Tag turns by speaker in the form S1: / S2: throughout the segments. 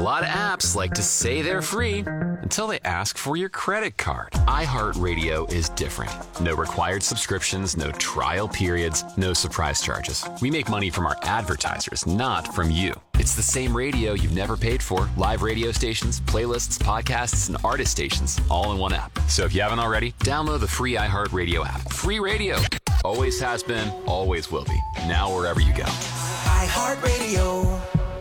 S1: lot of apps like to say they're free until they ask for your credit card. iHeartRadio is different. No required subscriptions, no trial periods, no surprise charges. We make money from our advertisers, not from you. It's the same radio you've never paid for. Live radio stations, playlists, podcasts, and artist stations, all in one app. So if you haven't already, download the free iHeartRadio app. Free radio. Always has been, always will be. Now wherever you go.
S2: iHeartRadio.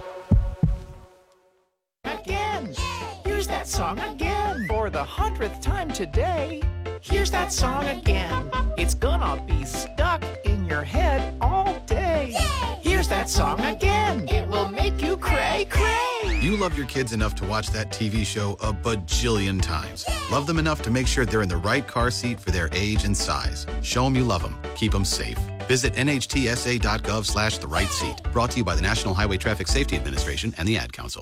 S3: Again. Here's that song again. For the 100th time today. Here's that song again. It's gonna be stuck in your head all day. Here's that song again. It will make you cray cray.
S4: You love your kids enough to watch that TV show a bajillion times. Love them enough to make sure they're in the right car seat for their age and size. Show them you love them. Keep them safe. Visit nhtsa.gov/the right seat. Brought to you by the National Highway Traffic Safety Administration and the Ad Council.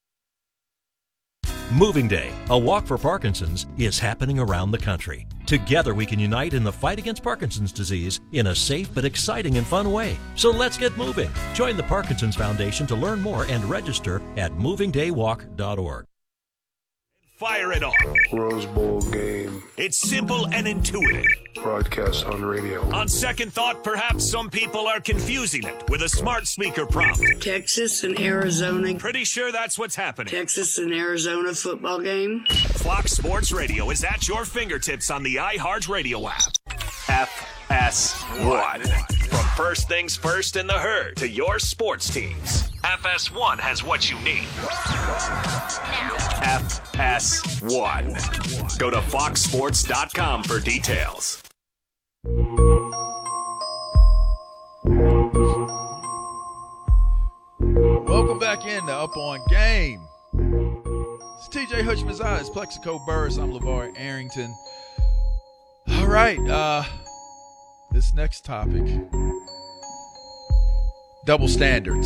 S5: Moving Day, a walk for Parkinson's, is happening around the country. Together we can unite in the fight against Parkinson's disease in a safe but exciting and fun way. So let's get moving. Join the Parkinson's Foundation to learn more and register at movingdaywalk.org.
S6: Fire it off.
S7: Rose Bowl game.
S6: It's simple and intuitive.
S7: Broadcast on radio.
S6: On second thought, perhaps some people are confusing it with a smart speaker prompt.
S8: Texas and Arizona.
S6: Pretty sure that's what's happening.
S8: Texas and Arizona football game.
S6: Fox Sports Radio is at your fingertips on the iHeartRadio app. FS1. From first things first in the herd to your sports teams. FS1 has what you need. FS1. Go to foxsports.com for details.
S9: Welcome back in to Up On Game. It's TJ Hutchman's Eyes, Plexico Burris. I'm LeVar Arrington. All right, this next topic, double standards.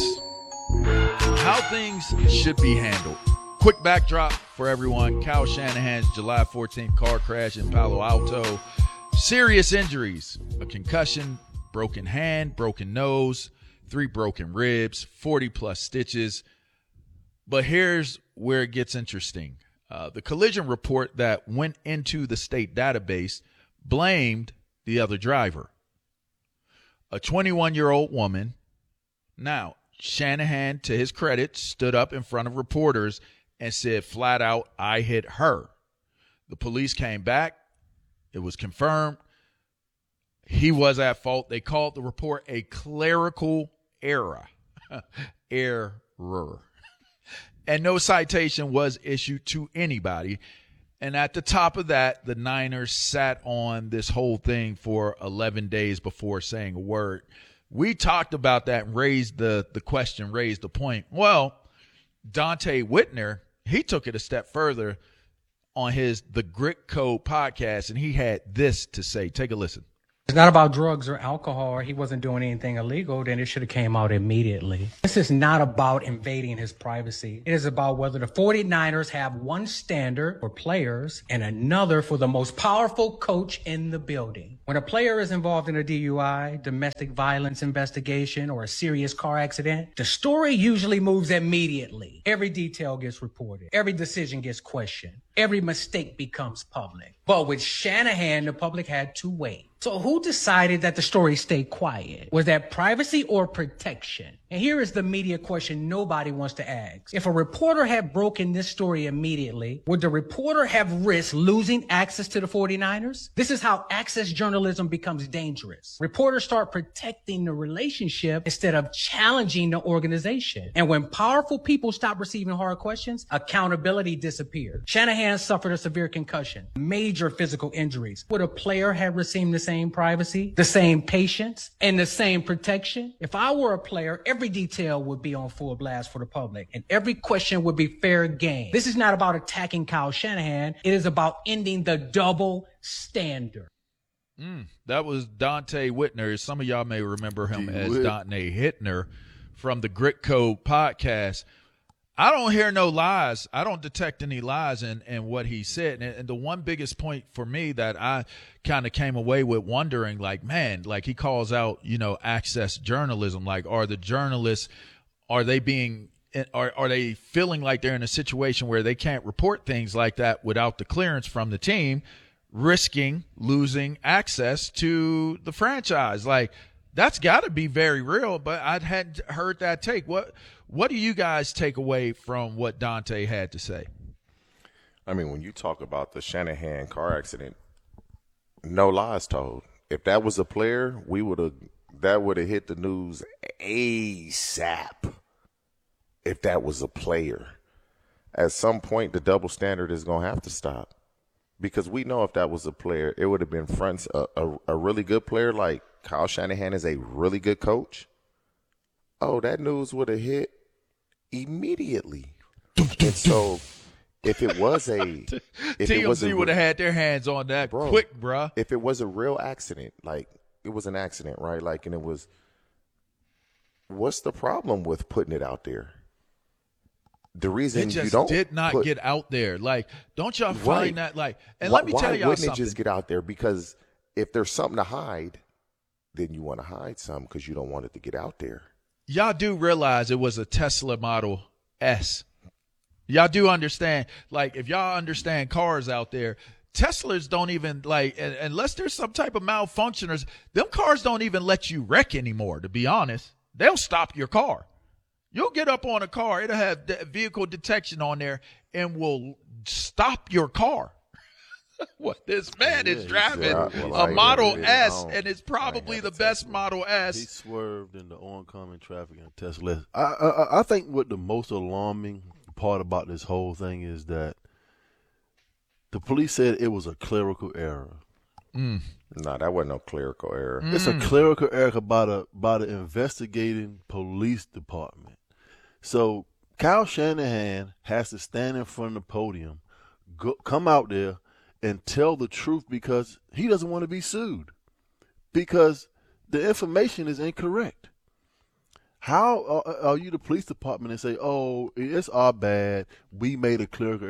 S9: How things should be handled. Quick backdrop for everyone. Kyle Shanahan's July 14th car crash in Palo Alto. Serious injuries, a concussion, broken hand, broken nose, 3 broken ribs, 40-plus stitches. But here's where it gets interesting. The collision report that went into the state database blamed the other driver, a 21-year-old woman. Now, Shanahan, to his credit, stood up in front of reporters and said flat out, "I hit her." The police came back. It was confirmed. He was at fault. They called the report a clerical error. Error. And no citation was issued to anybody. And at the top of that, the Niners sat on this whole thing for 11 days before saying a word. We talked about that and raised the question, raised the point. Well, Dante Whitner, he took it a step further on the Grit Code podcast, and he had this to say. Take a listen.
S10: It's not about drugs or alcohol, or he wasn't doing anything illegal, then it should have came out immediately. This is not about invading his privacy. It is about whether the 49ers have one standard for players and another for the most powerful coach in the building. When a player is involved in a DUI, domestic violence investigation, or a serious car accident, the story usually moves immediately. Every detail gets reported. Every decision gets questioned. Every mistake becomes public. But with Shanahan, the public had to wait. So who decided that the story stayed quiet? Was that privacy or protection? And here is the media question nobody wants to ask. If a reporter had broken this story immediately, would the reporter have risked losing access to the 49ers? This is how access journalism becomes dangerous. Reporters start protecting the relationship instead of challenging the organization. And when powerful people stop receiving hard questions, accountability disappears. Shanahan suffered a severe concussion, major physical injuries. Would a player have received the same privacy, the same patience, and the same protection? If I were a player, every detail would be on full blast for the public, and every question would be fair game. This is not about attacking Kyle Shanahan. It is about ending the double standard.
S9: That was Dante Whitner. Some of y'all may remember him as Dante Hittner from the Grit Code podcast. I don't hear no lies. I don't detect any lies in what he said. And the one biggest point for me that I kind of came away with wondering, like, man, like he calls out, access journalism. Like, are the journalists, are they being are they feeling like they're in a situation where they can't report things like that without the clearance from the team, risking losing access to the franchise? Like, that's got to be very real, but I hadn't heard that take. What do you guys take away from what Dante had to say?
S11: I mean, when you talk about the Shanahan car accident, no lies told. If that was a player, that would have hit the news ASAP. If that was a player, at some point the double standard is going to have to stop, because we know if that was a player, it would have been a really good player like Kyle Shanahan is a really good coach. Oh, that news would have hit immediately. And so if it was
S9: TMZ would have had their hands on that quick, bruh.
S11: If it was a real accident, like it was an accident, right? Like, and it was, what's the problem with putting it out there? The reason you don't
S9: did not get out there. Like, don't y'all find that like? And let me tell y'all something.
S11: Why wouldn't it just get out there? Because if there's something to hide, then you want to hide something because you don't want it to get out there.
S9: Y'all do realize it was a Tesla Model S. Y'all do understand. Like, if y'all understand cars out there, Teslas don't even, like, unless there's some type of malfunction, or them cars don't even let you wreck anymore, to be honest. They'll stop your car. You'll get up on a car, it'll have vehicle detection on there and will stop your car. What this man is driving a Model S, and it's probably the best Model S.
S12: He swerved in the oncoming traffic in a Tesla. I think what the most alarming part about this whole thing is that the police said it was a clerical error.
S11: No, that wasn't no clerical error.
S12: It's a clerical error by the investigating police department. So Kyle Shanahan has to stand in front of the podium, come out there, and tell the truth because he doesn't want to be sued because the information is incorrect. How are you the police department and say, oh, it's our bad, we made a clerical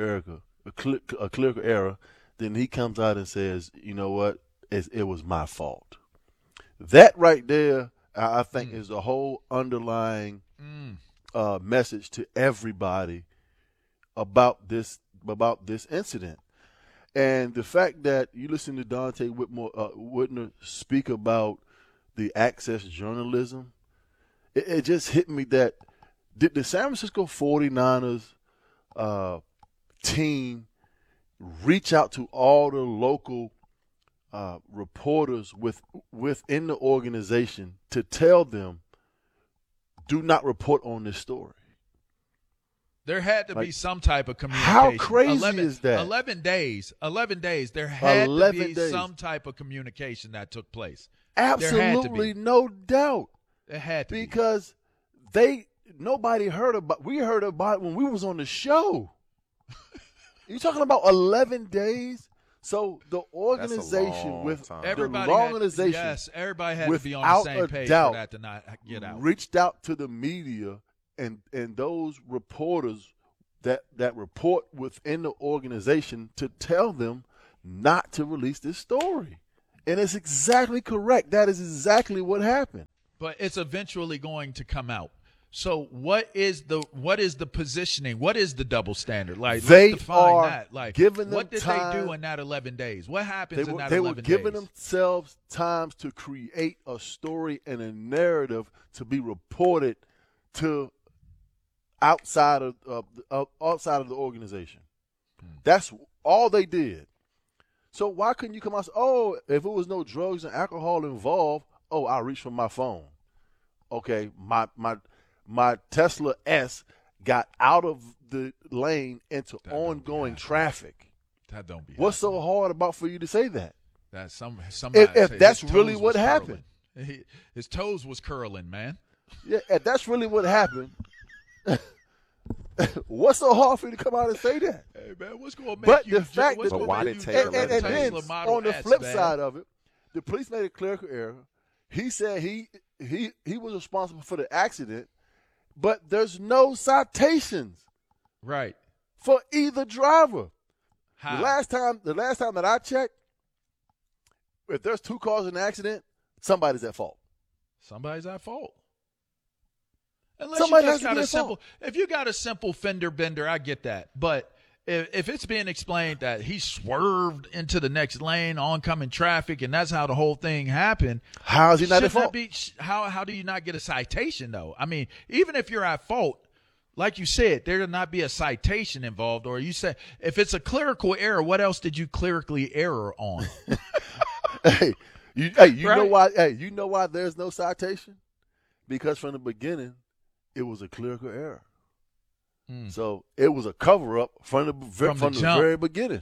S12: error, then he comes out and says, you know what, it was my fault. That right there, I think, is the whole underlying message to everybody about this incident. And the fact that you listen to Dante Whitner speak about the access journalism, it just hit me that did the San Francisco 49ers team reach out to all the local reporters within the organization to tell them, do not report on this story?
S9: There had to be some type of communication.
S12: How crazy is that?
S9: 11 days. There had to be some type of communication that took place.
S12: Absolutely no doubt.
S9: It had to be.
S12: Because nobody heard about, we heard about it when we was on the show. You're talking about 11 days? So the organization
S9: everybody had to be on the same page for that to not get out.
S12: Reached out to the media and those reporters that report within the organization to tell them not to release this story. And it's exactly correct. That is exactly what happened.
S9: But it's eventually going to come out. So what is the positioning? What is the double standard? Like, let's define that. Like,
S12: giving them
S9: what did
S12: time,
S9: they do in that 11 days? What happens in that 11 days?
S12: They were giving themselves time to create a story and a narrative to be reported to outside of the organization. That's all they did. So why couldn't you come out and say, oh, if it was no drugs and alcohol involved, oh, I reached for my phone. Okay, my Tesla S got out of the lane into ongoing traffic.
S9: That don't be.
S12: What's so hard about for you to say that?
S9: That somebody
S12: if that's really what happened.
S9: His toes was curling, man.
S12: Yeah, if that's really what happened. What's so hard for you to come out and say that?
S9: Hey man, what's going to make you?
S11: But why did Taylor?
S12: And then on the flip side of it, the police made a clerical error. He said he was responsible for the accident, but there's no citations,
S9: right,
S12: for either driver.
S9: How?
S12: The last time that I checked, if there's two cars in an accident, somebody's at fault.
S9: Somebody's at fault. Unless
S12: Somebody
S9: you
S12: has
S9: just
S12: to
S9: got
S12: be
S9: a
S12: at fault.
S9: simple, if you got a simple fender bender, I get that. But if it's being explained that he swerved into the next lane, oncoming traffic, and that's how the whole thing happened,
S12: how is he not at
S9: shouldn't that
S12: fault?
S9: how do you not get a citation though? I mean, even if you're at fault, like you said, there will not be a citation involved. Or you say, if it's a clerical error, what else did you clerically error on?
S12: You
S9: Right.
S12: know why? Hey, you know why there's no citation? Because from the beginning, it was a clerical error. So it was a cover up from the
S9: jump.
S12: very beginning.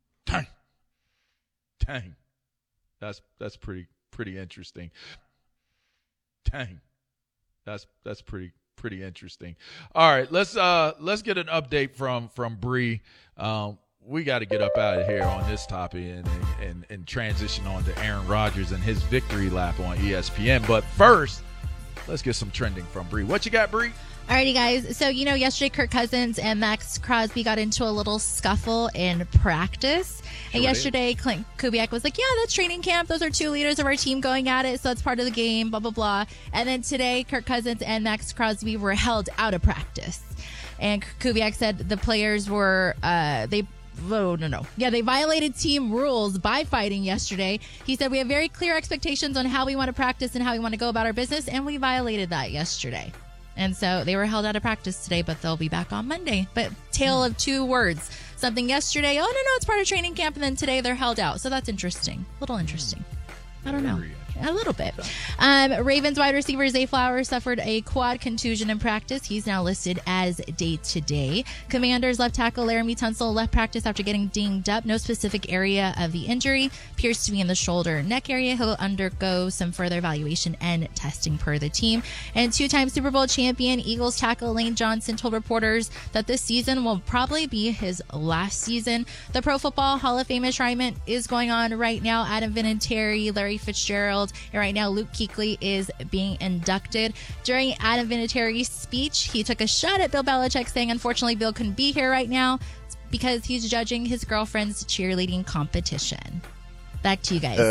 S9: Dang, that's pretty interesting. Dang, that's pretty interesting. All right, let's get an update from Bree. We got to get up out of here on this topic and transition on to Aaron Rodgers and his victory lap on ESPN. But first, let's get some trending from Bree. What you got, Bree?
S13: Alrighty, guys. So, yesterday Kirk Cousins and Max Crosby got into a little scuffle in practice. And yesterday, Clint Kubiak was like, yeah, that's training camp. Those are two leaders of our team going at it. So it's part of the game, blah, blah, blah. And then today, Kirk Cousins and Max Crosby were held out of practice. And Kubiak said the players were, they violated team rules by fighting yesterday. He said, we have very clear expectations on how we want to practice and how we want to go about our business. And we violated that yesterday. And so they were held out of practice today, but they'll be back on Monday. But tale of two words. Something yesterday, oh, no, it's part of training camp. And then today they're held out. So that's interesting. A little interesting. I don't know. A little bit. Ravens wide receiver Zay Flowers suffered a quad contusion in practice. He's now listed as day-to-day. Commanders left tackle Laramie Tunsil left practice after getting dinged up. No specific area of the injury. Appears to be in the shoulder neck area. He'll undergo some further evaluation and testing per the team. And two-time Super Bowl champion Eagles tackle Lane Johnson told reporters that this season will probably be his last season. The Pro Football Hall of Fame enshrinement is going on right now. Adam Vinatieri, Larry Fitzgerald, and right now Luke Kuechly is being inducted. During Adam Vinatieri's speech, he took a shot at Bill Belichick, saying unfortunately Bill couldn't be here right now because he's judging his girlfriend's cheerleading competition. Back to you guys.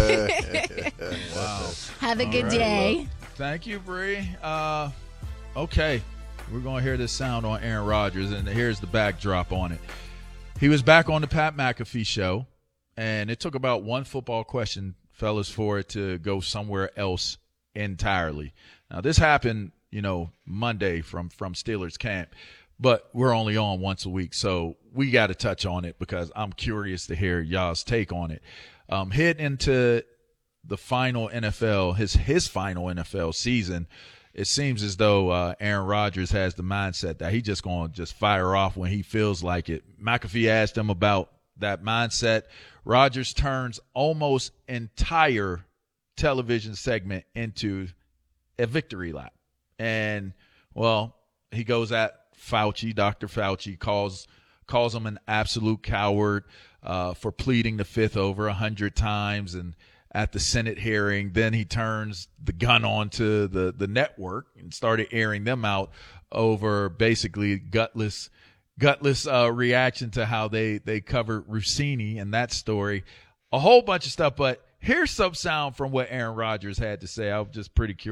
S9: Wow.
S13: Have a good day.
S9: Well, thank you, Bree. Okay, we're going to hear this sound on Aaron Rodgers, and here's the backdrop on it. He was back on the Pat McAfee show, and it took about one football question, fellas, for it to go somewhere else entirely. Now, this happened, Monday from Steelers camp, but we're only on once a week, so we got to touch on it because I'm curious to hear y'all's take on it. Heading into the final NFL, his final NFL season, it seems as though Aaron Rodgers has the mindset that he's just going to just fire off when he feels like it. McAfee asked him about that mindset. Rodgers turns almost entire television segment into a victory lap. And, well, he goes at Fauci, Dr. Fauci, calls him an absolute coward for pleading the fifth over 100 times. And at the Senate hearing, then he turns the gun onto the network and started airing them out over basically gutless reaction to how they covered Rossini and that story, a whole bunch of stuff. But here's some sound from what Aaron Rodgers had to say. I was just pretty curious.